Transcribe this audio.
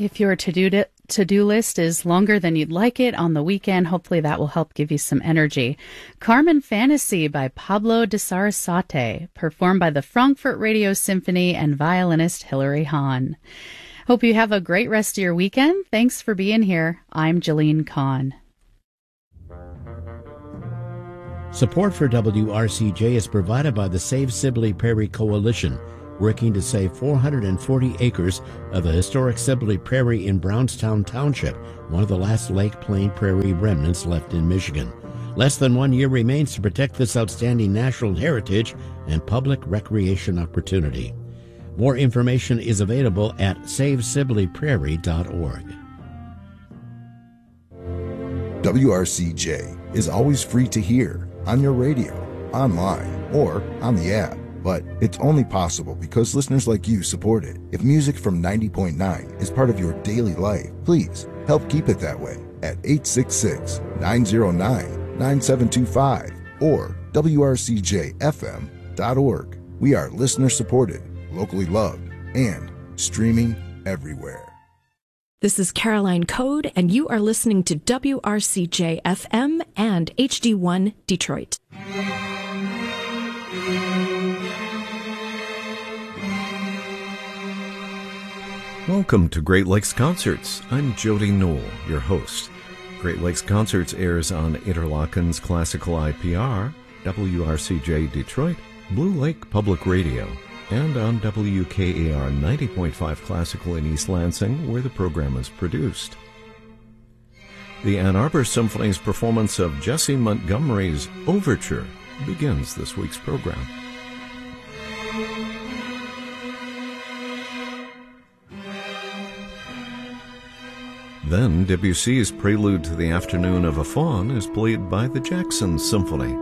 If your to-do list is longer than you'd like it on the weekend, hopefully that will help give you some energy. Carmen Fantasy by Pablo de Sarasate, performed by the Frankfurt Radio Symphony and violinist Hilary Hahn. Hope you have a great rest of your weekend. Thanks for being here. I'm Jillian Kahn. Support for WRCJ is provided by the Save Sibley Prairie Coalition, working to save 440 acres of the historic Sibley Prairie in Brownstown Township, one of the last Lake Plain Prairie remnants left in Michigan. Less than 1 year remains to protect this outstanding natural heritage and public recreation opportunity. More information is available at savesibleyprairie.org. WRCJ is always free to hear on your radio, online, or on the app. But it's only possible because listeners like you support it. If music from 90.9 is part of your daily life, please help keep it that way at 866-909-9725 or WRCJFM.org. We are listener supported, locally loved, and streaming everywhere. This is Caroline Code, and you are listening to WRCJ FM and HD1 Detroit. Welcome to Great Lakes Concerts. I'm Jody Newell, your host. Great Lakes Concerts airs on Interlocken's Classical IPR, WRCJ Detroit, Blue Lake Public Radio, and on WKAR 90.5 Classical in East Lansing, where the program is produced. The Ann Arbor Symphony's performance of Jessie Montgomery's Overture begins this week's program. Then Debussy's Prelude to the Afternoon of a Faun is played by the Jackson Symphony.